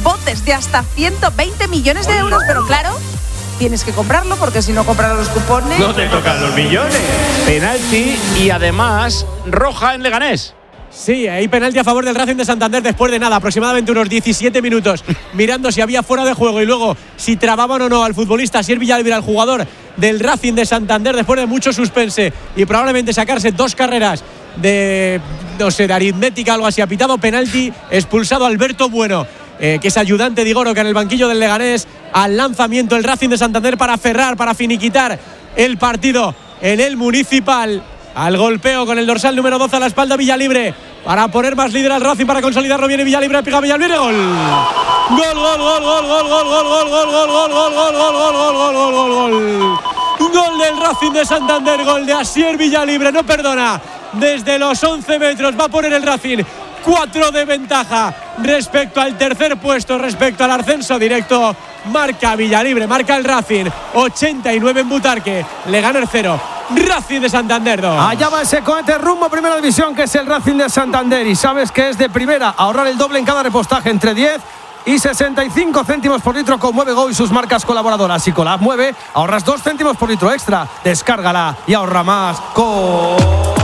botes de hasta 120 millones de euros, pero claro, tienes que comprarlo porque si no compras los cupones… No te tocan los millones. Penalti y además roja en Leganés. Sí, hay penalti a favor del Racing de Santander después de nada, aproximadamente unos 17 minutos, mirando si había fuera de juego y luego si trababan o no al futbolista Asier Villalibre, al jugador del Racing de Santander, después de mucho suspense y probablemente sacarse 2 carreras de, no sé, de aritmética, algo así. Ha pitado penalti, expulsado Alberto Bueno, que es ayudante de Igoro, que en el banquillo del Leganés, al lanzamiento el Racing de Santander para cerrar, para finiquitar el partido en el Municipal. Al golpeo con el dorsal número 12 a la espalda Villalibre para poner más líder al Racing, para consolidarlo. Viene Villalibre, pega Villalibre, gol. Gol, gol, gol, gol, gol, gol, gol, gol, gol, gol, gol, gol, gol, gol, gol, gol, gol, gol, gol. Gol del Racing de Santander, gol de Asier Villalibre, no perdona. Desde los 11 metros va a poner el Racing 4 de ventaja respecto al tercer puesto, respecto al ascenso directo. Marca Villalibre, marca el Racing. 89 en Butarque, Leganés 0, Racing de Santander 2. Allá va ese cohete rumbo a Primera División, que es el Racing de Santander. Y sabes que es de primera ahorrar el doble en cada repostaje, entre 10 y 65 céntimos por litro con MueveGo y sus marcas colaboradoras. Y con la app Mueve ahorras 2 céntimos por litro extra. Descárgala y ahorra más con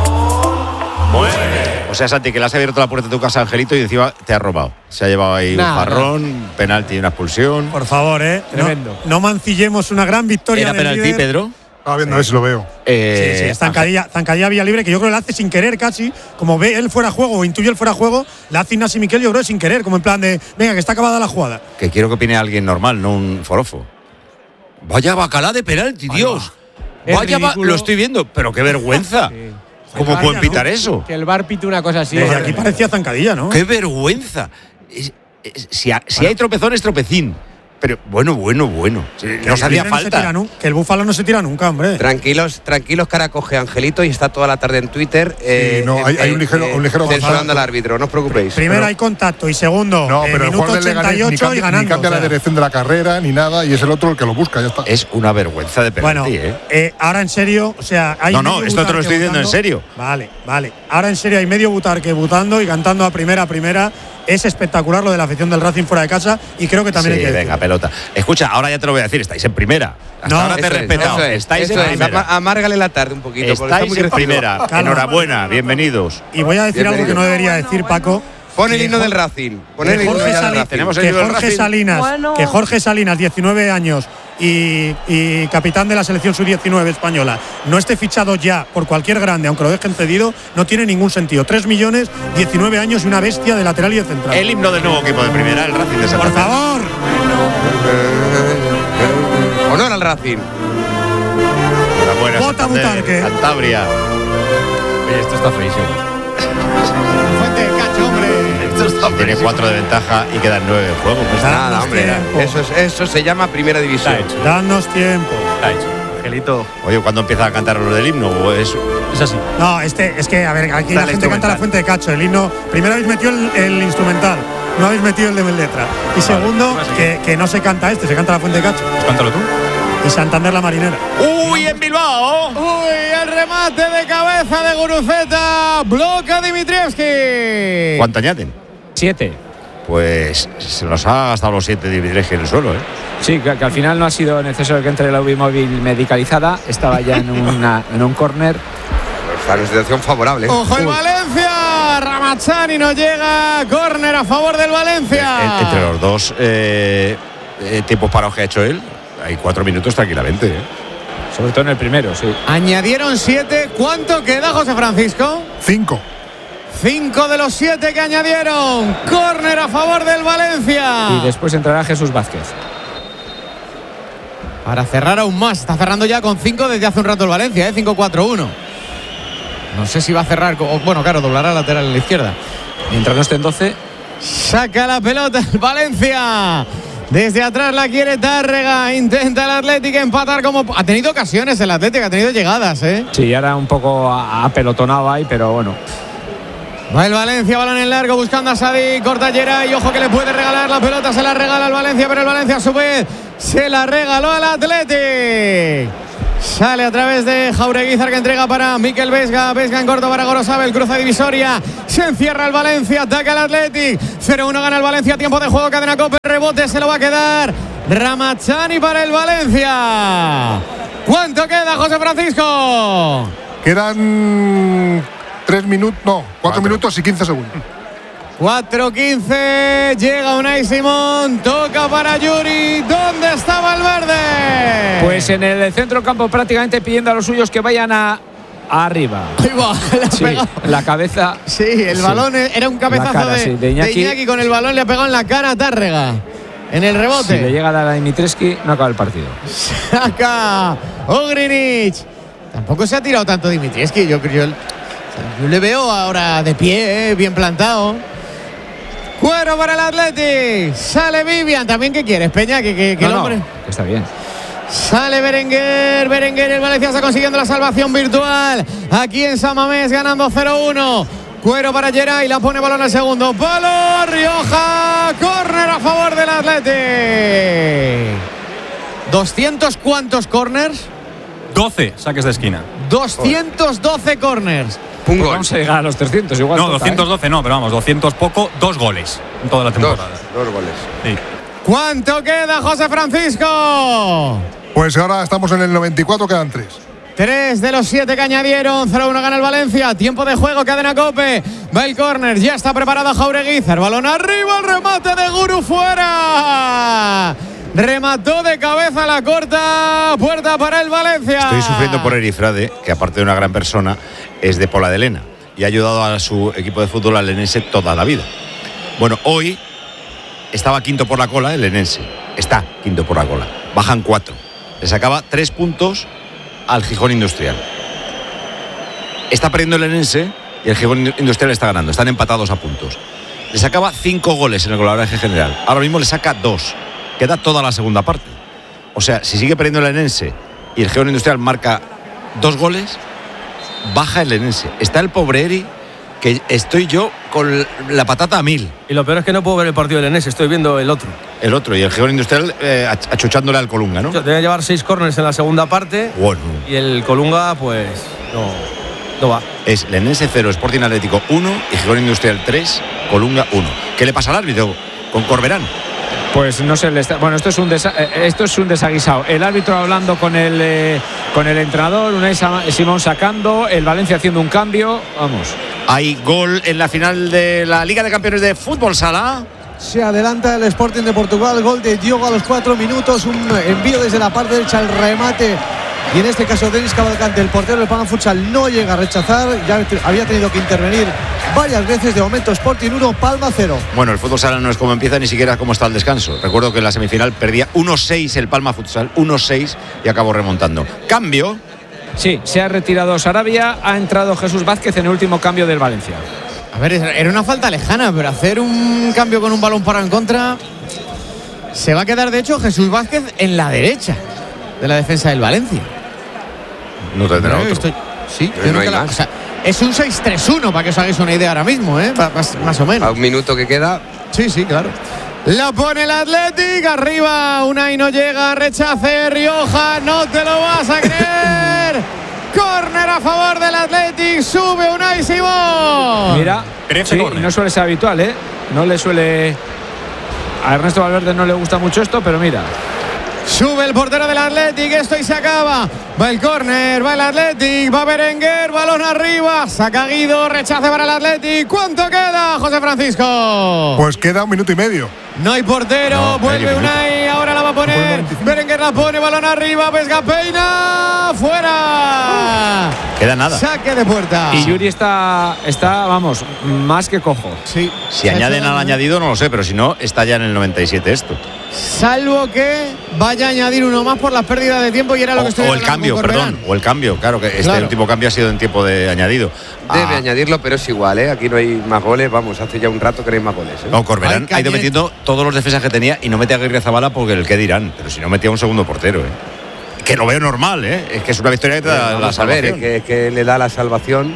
Mueve. O sea, Santi, que le has abierto la puerta de tu casa a Angelito y encima te ha robado. Se ha llevado ahí un jarrón, penalti y una expulsión. Por favor, Tremendo. No mancillemos una gran victoria. ¿Era del penalti, líder. Pedro? Estaba viendo a ver si lo veo. Sí, es zancadilla Villalibre, que yo creo que la hace sin querer casi. Como ve él fuera de juego o intuye el fuera de juego, la hace Ignasi Miquel, yo creo, sin querer. Como en plan de, venga, que está acabada la jugada. Que quiero que opine alguien normal, no un forofo. Vaya bacalá de penalti, Dios. Vaya, lo estoy viendo, pero qué vergüenza. Sí. ¿Cómo pueden pitar eso? Que el VAR pite una cosa así. Desde aquí parecía zancadilla, ¿no? ¡Qué vergüenza! Si hay tropezones, tropecín. Pero bueno. No se hacía falta. Que el Búfalo no se tira nunca, hombre. Tranquilos, que ahora coge Angelito y está toda la tarde en Twitter. Hay un ligero censurando al árbitro, no os preocupéis. Primero hay contacto y segundo, pero el minuto 88 y ganando. Ni cambia la dirección de la carrera ni nada, y es el otro el que lo busca, ya está. Es una vergüenza de penalti, ahora en serio, o sea, hay No, esto te lo estoy diciendo en serio. Vale. Ahora en serio hay medio Butarque butando y cantando a primera. Es espectacular lo de la afición del Racing fuera de casa y creo que también hay que venga, pelota. Escucha, ahora ya te lo voy a decir, estáis en primera. Hasta ahora te he respetado. Estáis en primera. Amárgale la tarde un poquito. Estáis en primera. Enhorabuena, bienvenidos. Y voy a decir algo que no debería decir, Paco. Pon el himno del Racing. Que Jorge Salinas, 19 años y capitán de la selección sub-19 española, no esté fichado ya por cualquier grande, aunque lo dejen cedido, no tiene ningún sentido. 3 millones, 19 años y una bestia de lateral y de central. El himno del nuevo equipo de primera, el Racing de Santander. Por favor. Honor al Racing. Enhorabuena, Vota Butarque. Cantabria. Oye, esto está feísimo. Fuente del cacho, hombre. Tiene 4 de ventaja y quedan 9 en juego. Pues nada, hombre. Eso se llama Primera División. Danos tiempo. Está hecho. Angelito. Oye, ¿cuándo empieza a cantar lo del himno? ¿O es así? No, es que, a ver, aquí la gente canta la Fuente de Cacho. El himno, primero habéis metido el instrumental, no habéis metido el de letra. Y segundo, que no se canta se canta la Fuente de Cacho. Pues cántalo tú. Y Santander la Marinera. ¡Uy, en Bilbao! ¡Uy, el remate de cabeza de Guruceta! Bloca Dimitrievski. ¿Cuánto añaden? 7. Pues se los ha gastado los 7 Dimitrievski en el suelo, Sí, que al final no ha sido necesario que entre la UBI móvil medicalizada. Estaba ya en un córner. Está en una situación favorable. ¡Ojo el Valencia! Ramachani no llega. Córner a favor del Valencia. Entre los dos tiempos parados que ha hecho él, hay 4 minutos tranquilamente. Sobre todo en el primero, sí. Añadieron 7. ¿Cuánto queda, José Francisco? 5. 5 de los 7 que añadieron. Córner a favor del Valencia. Y después entrará Jesús Vázquez. Para cerrar aún más. Está cerrando ya con 5 desde hace un rato el Valencia, 5-4-1. No sé si va a cerrar. Bueno, claro, doblará lateral en la izquierda. Mientras no esté en 12. Saca la pelota el Valencia. Desde atrás la quiere Tárrega. Intenta el Atlético empatar como… Ha tenido ocasiones el Atlético, ha tenido llegadas, Sí, ahora un poco apelotonado ahí, pero bueno. Va el Valencia, balón en largo, buscando a Sadik, corta Geray, ojo que le puede regalar la pelota, se la regala al Valencia, pero el Valencia a su vez se la regaló al Athletic. Sale a través de Jaureguizar, que entrega para Mikel Vesga en corto para Gorosabel, cruza divisoria, se encierra el Valencia, ataca el Athletic, 0-1 gana el Valencia, tiempo de juego, cadena Cope, rebote se lo va a quedar Ramazani para el Valencia. ¿Cuánto queda, José Francisco? Quedan 4 minutos y 15 segundos. 4:15, llega Unai Simón, toca para Yuri. ¿Dónde está Valverde? Pues en el centro del campo, prácticamente pidiendo a los suyos que vayan arriba. Ahí va, la cabeza. Sí, el balón era un cabezazo cara, de Iñaki. Con el balón le ha pegado en la cara a Tárrega. En el rebote. Si le llega a dar a Dimitrescu, no acaba el partido. Saca Ogrinic. Tampoco se ha tirado tanto Dimitrescu. Yo le veo ahora de pie, bien plantado. Cuero para el Athletic. Sale Vivian. ¿También qué quieres, Peña? Que el hombre. Que está bien. Sale Berenguer. El Valencia está consiguiendo la salvación virtual. Aquí en San Mamés, ganando 0-1. Cuero para Geray. La pone balón al segundo. Palo Rioja. Córner a favor del Athletic. ¿200 cuántos corners? 12 saques de esquina. 212 corners. Pues vamos a llegar a los 300 igual. No, 212 no, pero vamos, 200 poco, 2 goles en toda la temporada. Dos goles. Sí. ¿Cuánto queda, José Francisco? Pues ahora estamos en el 94, quedan 3. 3 de los 7 que añadieron. 0-1 gana el Valencia. Tiempo de juego, cadena COPE. Va el córner, ya está preparado Jaureguizar. Balón arriba, el remate de Guru fuera. Remató de cabeza la corta. Puerta para el Valencia. Estoy sufriendo por Erifrade, que aparte de una gran persona, es de Pola de Lena y ha ayudado a su equipo de fútbol al Lenense toda la vida. Bueno, hoy estaba quinto por la cola el Lenense. Está quinto por la cola. Bajan 4. Le sacaba 3 puntos al Gijón Industrial. Está perdiendo el Lenense y el Gijón Industrial está ganando. Están empatados a puntos. Le sacaba 5 goles en el golaveraje general. Ahora mismo le saca 2. Queda toda la segunda parte. O sea, si sigue perdiendo el Lenense y el Gijón Industrial marca 2 goles, baja el Lenense. Está el pobre Eri, que estoy yo con la patata a 1000. Y lo peor es que no puedo ver el partido del Lenense, estoy viendo el otro. El otro, y el Gijón Industrial achuchándole al Colunga, ¿no? Debe llevar 6 corners en la segunda parte. Bueno. Y el Colunga, pues, no va. Es Lenense 0, Sporting Atlético 1 y Gijón Industrial 3, Colunga 1. ¿Qué le pasa al árbitro con Corberán? Pues no sé, bueno, esto es un desaguisado. El árbitro hablando con el entrenador, Unai Simón sacando, el Valencia haciendo un cambio. Vamos. Hay gol en la final de la Liga de Campeones de Fútbol Sala. Se adelanta el Sporting de Portugal, gol de Diogo a los 4 minutos, un envío desde la parte derecha, el remate. Y en este caso Denis Cavalcante, el portero del Palma Futsal, no llega a rechazar. Ya había tenido que intervenir varias veces. De momento Sporting 1, Palma 0. Bueno, el fútbol sala no es como empieza ni siquiera como está el descanso. Recuerdo que en la semifinal perdía 1-6 el Palma Futsal, 1-6 y acabó remontando. Cambio. Sí, se ha retirado Sarabia, ha entrado Jesús Vázquez en el último cambio del Valencia. A ver, era una falta lejana, pero hacer un cambio con un balón para en contra. Se va a quedar, de hecho, Jesús Vázquez en la derecha de la defensa del Valencia. No tendrá otro. Sí, yo no hay más. O sea, es un 6-3-1 para que os hagáis una idea ahora mismo, ¿eh? Más o menos. A un minuto que queda. Sí, claro. La pone el Athletic, arriba, Unai no llega, rechace, Rioja, no te lo vas a creer. Córner a favor del Athletic, sube Unai Simón. Mira, sí, no suele ser habitual, ¿eh? No le suele. A Ernesto Valverde no le gusta mucho esto, pero mira. Sube el portero del Athletic, esto y se acaba. Va el córner, va el Athletic, va Berenguer, balón arriba, saca Guido, rechace para el Athletic. ¿Cuánto queda, José Francisco? Pues queda 1 minuto y medio. No hay portero, vuelve Unai, ahora la va a poner. Berenguer la pone, balón arriba, Vesga peina, fuera. Queda nada. Saque de puerta. Y Yuri está, vamos, más que cojo. Sí. Si añaden al añadido no lo sé, pero si no, está ya en el 97 esto. Salvo que vaya a añadir uno más por las pérdidas de tiempo y era lo que estoy hablando. O el cambio, claro, que este último cambio ha sido en tiempo de añadido. Debe añadirlo, pero es igual, ¿eh? Aquí no hay más goles, vamos, hace ya un rato que no hay más goles, ¿eh? No, Corberán ha ido metiendo todos los defensas que tenía y no mete a Aguirrezabala porque el que dirán, pero si no metía un segundo portero, ¿eh? Que lo veo normal, ¿eh? Es que es una victoria que te da la salvación. Es que le da la salvación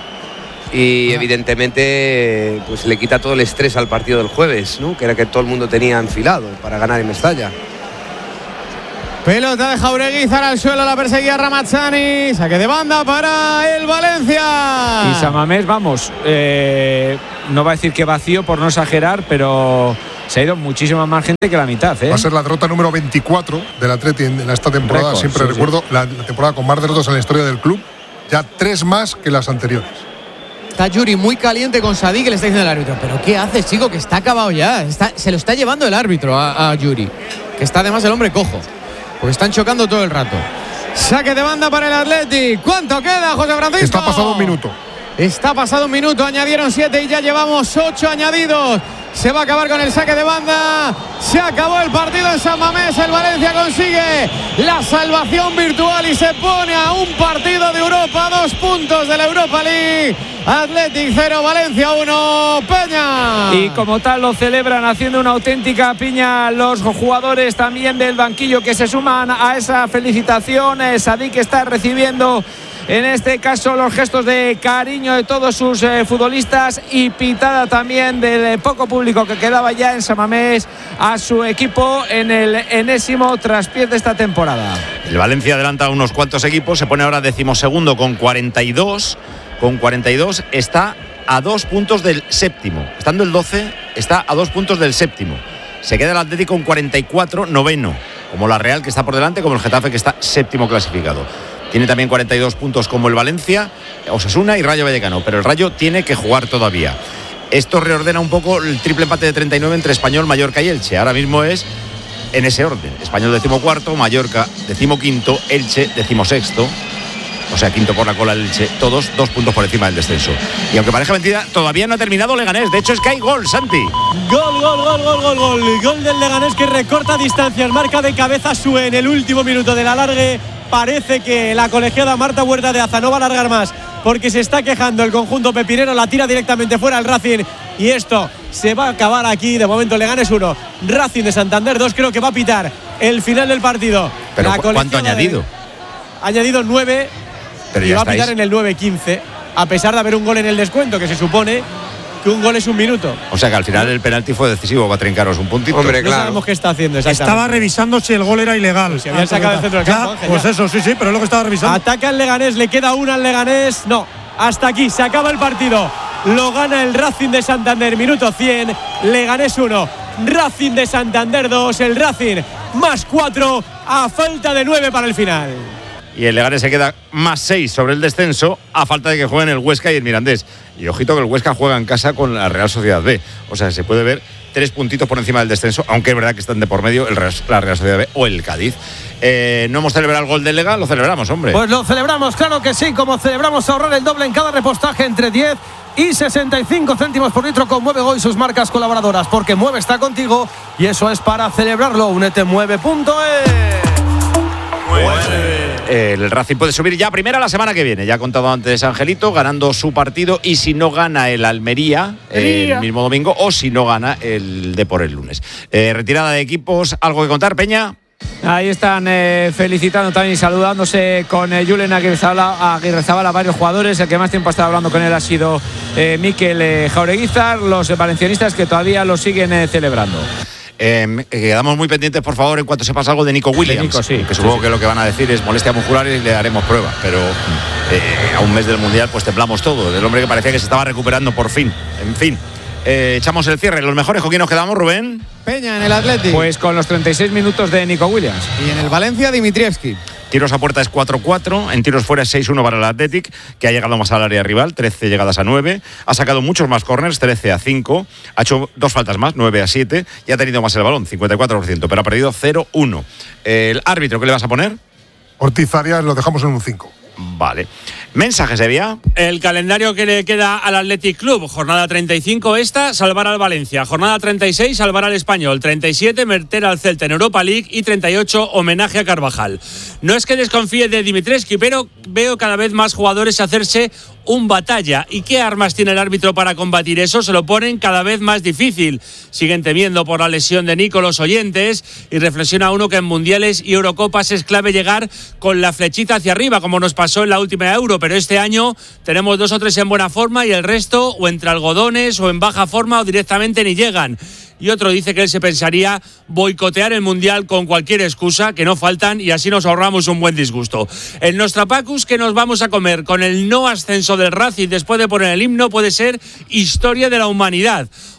y evidentemente pues le quita todo el estrés al partido del jueves, ¿no? Que era que todo el mundo tenía enfilado para ganar en Mestalla. Pelota de Jaureguizar al suelo, la perseguía Ramazzani. Saque de banda para el Valencia. Y San Mamés, vamos, no va a decir que vacío por no exagerar, pero se ha ido muchísima más gente que la mitad. Va a ser la derrota número 24 del Atleti en esta temporada. Récord, siempre sí, recuerdo la temporada con más derrotas en la historia del club. Ya 3 más que las anteriores. Está Yuri muy caliente con Sadik, que le está diciendo al árbitro: ¿pero qué haces, chico? Que está acabado ya. Se lo está llevando el árbitro a Yuri, que está además el hombre cojo, porque están chocando todo el rato. Saque de banda para el Atleti. ¿Cuánto queda, José Francisco? Está pasado 1 minuto. Está pasado 1 minuto, añadieron 7 y ya llevamos 8 añadidos. Se va a acabar con el saque de banda. Se acabó el partido en San Mamés. El Valencia consigue la salvación virtual y se pone a un partido de Europa, 2 puntos de la Europa League. Athletic 0, Valencia 1, Peña. Y como tal lo celebran haciendo una auténtica piña los jugadores también del banquillo que se suman a esa felicitación. Sadik está recibiendo en este caso los gestos de cariño de todos sus futbolistas y pitada también del poco público que quedaba ya en San Mamés a su equipo en el enésimo traspiés de esta temporada. El Valencia adelanta a unos cuantos equipos, se pone ahora 12º con 42. Con 42 está a 2 puntos del séptimo. Estando el 12, está a 2 puntos del séptimo. Se queda el Atlético con 44, noveno. Como la Real, que está por delante, como el Getafe, que está séptimo clasificado. Tiene también 42 puntos como el Valencia, Osasuna y Rayo Vallecano, pero el Rayo tiene que jugar todavía. Esto reordena un poco el triple empate de 39 entre Español, Mallorca y Elche. Ahora mismo es en ese orden. Español 14º, Mallorca 15º, Elche 16º. O sea, quinto por la cola el Elche, todos 2 puntos por encima del descenso. Y aunque parezca mentira, todavía no ha terminado Leganés. De hecho, es que hay gol, Santi. Gol del Leganés que recorta distancias. Marca de cabeza Sue en el último minuto del alargue. Parece que la colegiada Marta Huerta de Aza no va a alargar más, porque se está quejando el conjunto pepinero. La tira directamente fuera al Racing. Y esto se va a acabar aquí. De momento Leganés 1, Racing de Santander 2. Creo que va a pitar el final del partido. Pero ¿cuánto ha añadido? Ha añadido 9. Pero y ya va a pitar en el 9-15, a pesar de haber un gol en el descuento, que se supone que un gol es 1 minuto. O sea que al final el penalti fue decisivo para trincaros un puntito. Hombre, no sabemos qué está haciendo exactamente. Estaba revisando si el gol era ilegal. Pues si habían sacado el centro del campo, Ángel, pues eso, sí, pero es lo que estaba revisando. Ataca el Leganés, le queda una al Leganés. No, hasta aquí, se acaba el partido. Lo gana el Racing de Santander, minuto 100. Leganés 1, Racing de Santander 2. El Racing más 4 a falta de 9 para el final. Y el Leganés se queda más 6 sobre el descenso a falta de que jueguen el Huesca y el Mirandés. Y ojito que el Huesca juega en casa con la Real Sociedad B. O sea, se puede ver 3 puntitos por encima del descenso, aunque es verdad que están de por medio la Real Sociedad B o el Cádiz. ¿No hemos celebrado el gol del Lega? Lo celebramos, hombre. Pues lo celebramos, claro que sí, como celebramos ahorrar el doble en cada repostaje entre 10 y 65 céntimos por litro con Mueve Go y sus marcas colaboradoras, porque Mueve está contigo y eso es para celebrarlo. Únete Mueve.es. El Racing puede subir ya a primera la semana que viene. Ya ha contado antes Angelito, ganando su partido. Y si no gana el Almería el mismo domingo, o si no gana el Depor el lunes. Retirada de equipos, ¿algo que contar, Peña? Ahí están felicitando también y saludándose con Julen Aguirrezabala a varios jugadores. El que más tiempo ha estado hablando con él ha sido Mikel Jaureguizar. Los valencianistas que todavía lo siguen celebrando. Quedamos muy pendientes, por favor, en cuanto sepas algo de Nico Williams. Nico, sí, que supongo que lo que van a decir es molestia muscular y le haremos prueba. Pero a un mes del Mundial, pues temblamos todo. Del hombre que parecía que se estaba recuperando por fin. En fin, echamos el cierre. ¿Los mejores con quién nos quedamos, Rubén? Peña en el Athletic. Pues con los 36 minutos de Nico Williams. Y en el Valencia, Dimitrievski. Tiros a puerta es 4-4, en tiros fuera es 6-1 para el Athletic, que ha llegado más al área rival, 13 llegadas a 9, ha sacado muchos más corners, 13-5, ha hecho 2 faltas más, 9-7, y ha tenido más el balón, 54%, pero ha perdido 0-1. ¿El árbitro qué le vas a poner? Ortiz Arias lo dejamos en un 5. Vale. ¿Mensajes de vía? El calendario que le queda al Athletic Club. Jornada 35 esta, salvar al Valencia. Jornada 36, salvar al Español. 37, meter al Celta en Europa League. Y 38, homenaje a Carvajal. No es que desconfíe de Dimitrievski, pero veo cada vez más jugadores hacerse un batalla. ¿Y qué armas tiene el árbitro para combatir eso? Se lo ponen cada vez más difícil. Siguen temiendo por la lesión de Nico los oyentes y reflexiona uno que en mundiales y Eurocopas es clave llegar con la flechita hacia arriba, como nos pasó en la última Euro, pero este año tenemos 2 o 3 en buena forma y el resto o entre algodones o en baja forma o directamente ni llegan. Y otro dice que él se pensaría boicotear el Mundial con cualquier excusa, que no faltan, y así nos ahorramos un buen disgusto. El Nostrapacus que nos vamos a comer con el no ascenso del Racing después de poner el himno puede ser historia de la humanidad.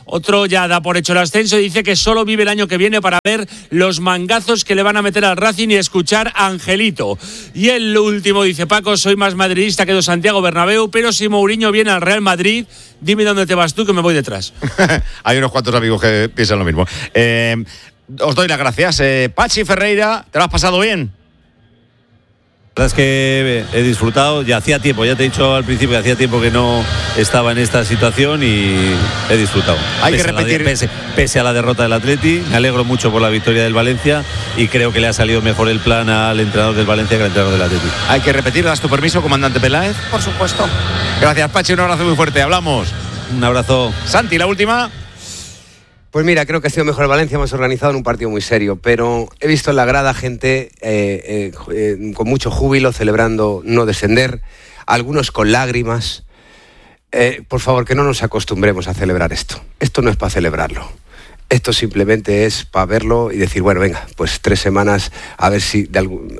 Otro ya da por hecho el ascenso y dice que solo vive el año que viene para ver los mangazos que le van a meter al Racing y escuchar a Angelito. Y el último dice: Paco, soy más madridista que de Santiago Bernabéu, pero si Mourinho viene al Real Madrid, dime dónde te vas tú, que me voy detrás. Hay unos cuantos amigos que piensan lo mismo. Os doy las gracias. Pachi Ferreira, ¿te lo has pasado bien? La verdad es que he disfrutado, ya hacía tiempo, ya te he dicho al principio que hacía tiempo que no estaba en esta situación y he disfrutado. Hay que repetir. Pese a la derrota del Atleti, me alegro mucho por la victoria del Valencia y creo que le ha salido mejor el plan al entrenador del Valencia que al entrenador del Atleti. Hay que repetir, ¿das tu permiso, comandante Peláez? Por supuesto. Gracias, Pachi, un abrazo muy fuerte, hablamos. Un abrazo. Santi, la última. Pues mira, creo que ha sido mejor el Valencia, más organizado en un partido muy serio, pero he visto en la grada gente con mucho júbilo celebrando no descender, algunos con lágrimas. Por favor, que no nos acostumbremos a celebrar esto. Esto no es para celebrarlo. Esto simplemente es para verlo y decir, bueno, venga, pues 3 semanas a ver si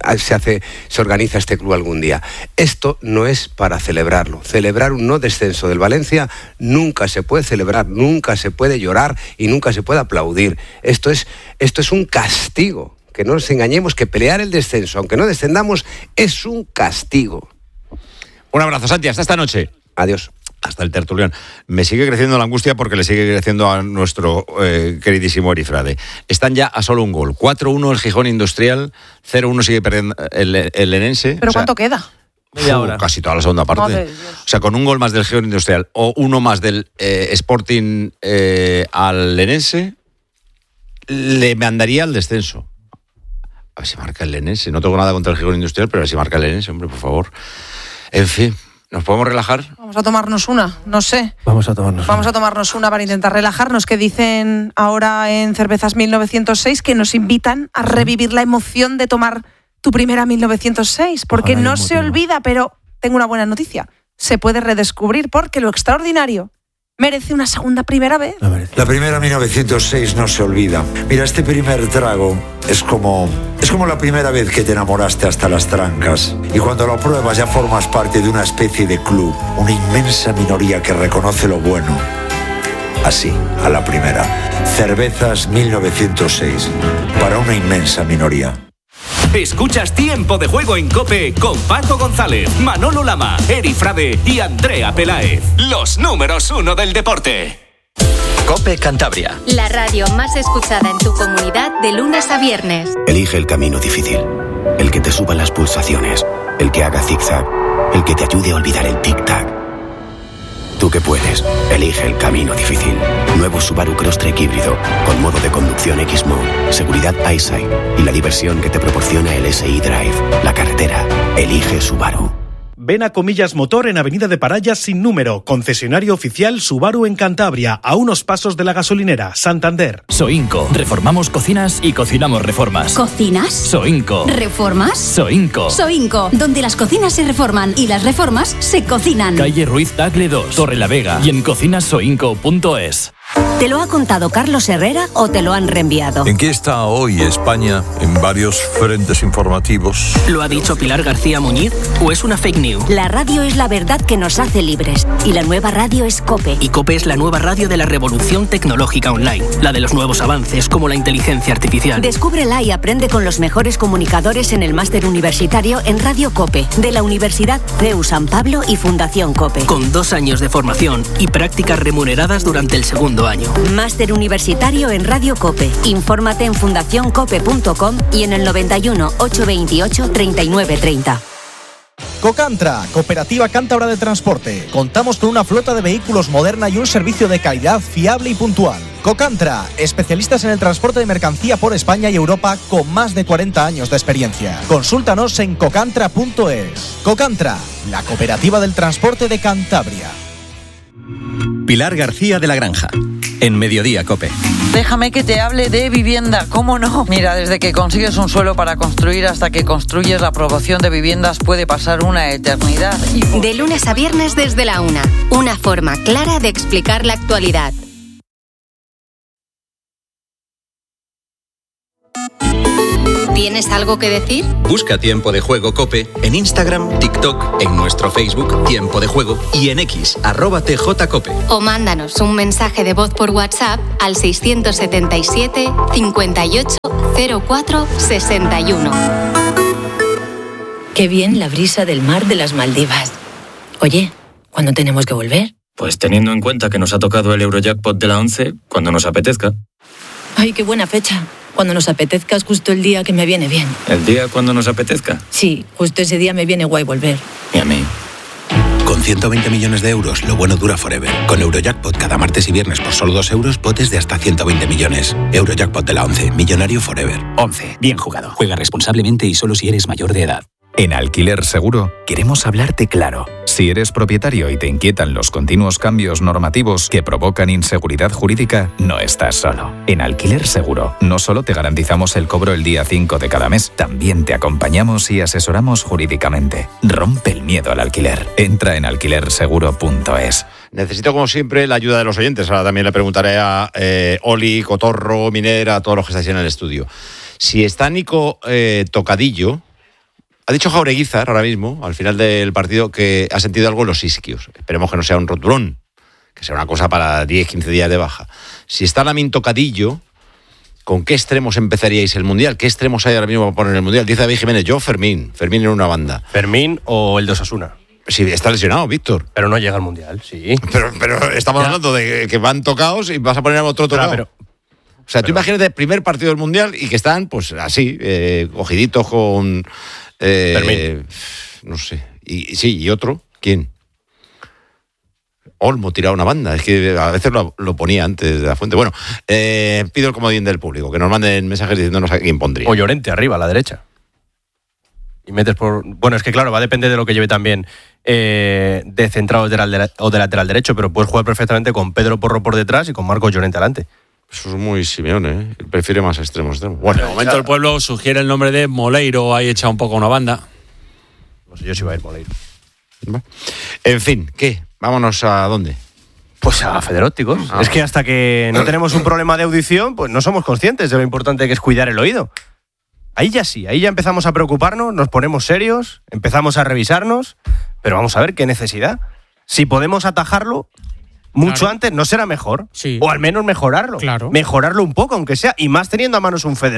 se organiza este club algún día. Esto no es para celebrarlo. Celebrar un no descenso del Valencia nunca se puede celebrar, nunca se puede llorar y nunca se puede aplaudir. Esto es un castigo. Que no nos engañemos, que pelear el descenso, aunque no descendamos, es un castigo. Un abrazo, Santi, hasta esta noche. Adiós. Hasta el tertulión. Me sigue creciendo la angustia porque le sigue creciendo a nuestro queridísimo Erifrade. Están ya a solo un gol. 4-1 el Gijón Industrial, 0-1 sigue perdiendo el Lenense. ¿Pero cuánto queda? Media hora. Casi toda la segunda parte. O sea, con un gol más del Gijón Industrial o uno más del Sporting al Lenense, le mandaría al descenso. A ver si marca el Lenense. No tengo nada contra el Gijón Industrial, pero a ver si marca el Lenense, hombre, por favor. En fin. ¿Nos podemos relajar? Vamos a tomarnos una, no sé. Vamos a tomarnos una para intentar relajarnos, que dicen ahora en Cervezas 1906 que nos invitan a revivir la emoción de tomar tu primera 1906, porque no se olvida, pero tengo una buena noticia. Se puede redescubrir porque lo extraordinario merece una segunda primera vez. La primera 1906 no se olvida. Mira, este primer trago es como la primera vez que te enamoraste hasta las trancas. Y cuando lo pruebas ya formas parte de una especie de club, una inmensa minoría que reconoce lo bueno. Así, a la primera. Cervezas 1906. Para una inmensa minoría. Escuchas Tiempo de Juego en COPE con Paco González, Manolo Lama, Erifrade y Andrea Peláez. Los números 1 del deporte. COPE Cantabria. La radio más escuchada en tu comunidad de lunes a viernes. Elige el camino difícil. El que te suba las pulsaciones. El que haga zigzag. El que te ayude a olvidar el tic-tac. Tú que puedes, elige el camino difícil. Nuevo Subaru Crosstrek híbrido, con modo de conducción X-Mode, seguridad EyeSight y la diversión que te proporciona el SI Drive. La carretera, elige Subaru. Ven a Comillas Motor en Avenida de Parayas sin número, concesionario oficial Subaru en Cantabria, a unos pasos de la gasolinera, Santander. Soinco. Reformamos cocinas y cocinamos reformas. ¿Cocinas? Soinco. ¿Reformas? Soinco. Soinco, donde las cocinas se reforman y las reformas se cocinan. Calle Ruiz Tagle 2, Torre la Vega y en cocinasoinco.es. ¿Te lo ha contado Carlos Herrera o te lo han reenviado? ¿En qué está hoy España en varios frentes informativos? ¿Lo ha dicho Pilar García Muñiz o es una fake news? La radio es la verdad que nos hace libres y la nueva radio es COPE. Y COPE es la nueva radio de la revolución tecnológica online, la de los nuevos avances como la inteligencia artificial. Descúbrela y aprende con los mejores comunicadores en el máster universitario en Radio COPE, de la Universidad CEU San Pablo y Fundación COPE. Con 2 años de formación y prácticas remuneradas durante el segundo año. Máster universitario en Radio COPE. Infórmate en fundacioncope.com y en el 91 828 3930. Cocantra, Cooperativa Cántabra de Transporte. Contamos con una flota de vehículos moderna y un servicio de calidad fiable y puntual. Cocantra, especialistas en el transporte de mercancía por España y Europa con más de 40 años de experiencia. Consúltanos en cocantra.es. Cocantra, la cooperativa del transporte de Cantabria. Pilar García de la Granja, en Mediodía COPE. Déjame que te hable de vivienda, ¿cómo no? Mira, desde que consigues un suelo para construir hasta que construyes la aprobación de viviendas puede pasar una eternidad. De lunes a viernes desde la 1, una forma clara de explicar la actualidad. ¿Tienes algo que decir? Busca Tiempo de Juego COPE en Instagram, TikTok, en nuestro Facebook Tiempo de Juego y en X, @TJCOPE. O mándanos un mensaje de voz por WhatsApp al 677 58 04 61. Qué bien la brisa del mar de las Maldivas. Oye, ¿cuándo tenemos que volver? Pues teniendo en cuenta que nos ha tocado el Eurojackpot de la 11, cuando nos apetezca. Ay, qué buena fecha. Cuando nos apetezca es justo el día que me viene bien. ¿El día cuando nos apetezca? Sí, justo ese día me viene guay volver. Y a mí. Con 120 millones de euros, lo bueno dura forever. Con Eurojackpot cada martes y viernes por solo 2 euros, potes de hasta 120 millones. Eurojackpot de la 11, millonario forever. 11. Bien jugado. Juega responsablemente y solo si eres mayor de edad. En Alquiler Seguro queremos hablarte claro. Si eres propietario y te inquietan los continuos cambios normativos que provocan inseguridad jurídica, no estás solo. En Alquiler Seguro no solo te garantizamos el cobro el día 5 de cada mes, también te acompañamos y asesoramos jurídicamente. Rompe el miedo al alquiler. Entra en alquilerseguro.es. Necesito, como siempre, la ayuda de los oyentes. Ahora también le preguntaré a Oli, Cotorro, Minera, a todos los que estáis en el estudio. Si está Nico tocadillo. Ha dicho Jaureguizar ahora mismo, al final del partido, que ha sentido algo en los isquios. Esperemos que no sea un roturón, que sea una cosa para 10-15 días de baja. Si está Lamin tocadillo, ¿con qué extremos empezaríais el Mundial? ¿Qué extremos hay ahora mismo para poner el Mundial? Dice David Jiménez, yo Fermín en una banda. ¿Fermín o el de Osasuna? Sí, está lesionado, Víctor. Pero no llega al Mundial, sí. Pero estamos hablando de que van tocados y vas a poner a otro tocado. O sea, tú imagínate el primer partido del Mundial y que están, pues así, cogiditos con... no sé. Y otro, ¿quién? Olmo tiraba una banda. Es que a veces lo ponía antes de la fuente. Bueno, pido el comodín del público, que nos manden mensajes diciéndonos a quién pondría. O Llorente arriba, a la derecha. Y metes por... Bueno, es que claro, va a depender de lo que lleve también de centrado o de lateral derecho, pero puedes jugar perfectamente con Pedro Porro por detrás y con Marcos Llorente adelante. Eso es muy Simeone, ¿eh? Prefiere más extremo. Bueno, de momento el pueblo sugiere el nombre de Moleiro, ahí echa un poco una banda. No sé yo si va a ir Moleiro. En fin, ¿qué? Vámonos a ¿dónde? Pues a Federópticos. Es que hasta que no tenemos un problema de audición, pues no somos conscientes de lo importante que es cuidar el oído. Ahí ya sí, ahí ya empezamos a preocuparnos, nos ponemos serios, empezamos a revisarnos, pero vamos a ver qué necesidad. Si podemos atajarlo mucho antes, ¿no será mejor? Sí. O al menos mejorarlo. Claro. Mejorarlo un poco, aunque sea, y más teniendo a manos un Federóptico.